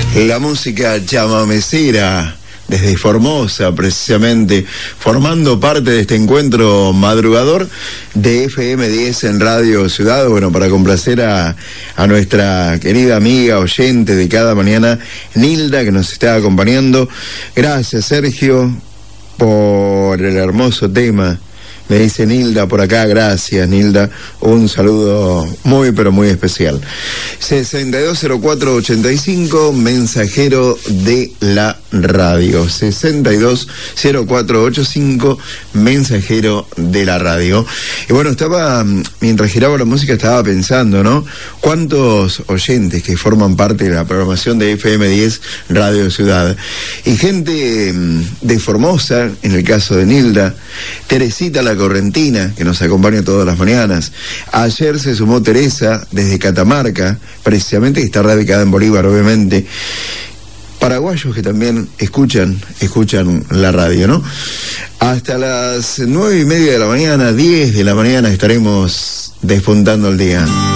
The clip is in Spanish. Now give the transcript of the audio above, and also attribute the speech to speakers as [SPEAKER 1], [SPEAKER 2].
[SPEAKER 1] La música chamamecera desde Formosa, precisamente, formando parte de este encuentro madrugador de FM10 en Radio Ciudad. Bueno, para complacer a nuestra querida amiga oyente de cada mañana, Nilda, que nos está acompañando. Gracias, Sergio, por el hermoso tema. Me dice Nilda por acá, gracias Nilda, un saludo muy pero muy especial. 620485, mensajero de la radio. 620485, mensajero de la radio. Y bueno, mientras giraba la música estaba pensando, ¿no? ¿Cuántos oyentes que forman parte de la programación de FM10 Radio Ciudad? Y gente de Formosa, en el caso de Nilda, Teresita la Correntina, que nos acompaña todas las mañanas. Ayer se sumó Teresa desde Catamarca, precisamente, que está radicada en Bolívar, obviamente. Paraguayos que también escuchan la radio, ¿no? Hasta las 9:30 de la mañana, 10 de la mañana, estaremos despuntando el día.